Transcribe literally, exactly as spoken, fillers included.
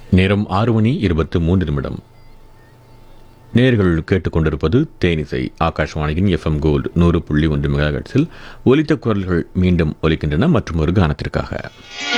நேரம் ஆறு மணி இருபத்து மூன்று நிமிடம். நேர்கள் கேட்டுக்கொண்டிருப்பது தேனிசை. ஆகாஷ்வாணியின் எஃப்எம் கோல்டு நூறு புள்ளி ஒன்று மெகாஹெர்ட்ஸில் ஒலித்த குரல்கள் மீண்டும் ஒலிக்கின்றன மற்றும் ஒரு கானத்திற்காக.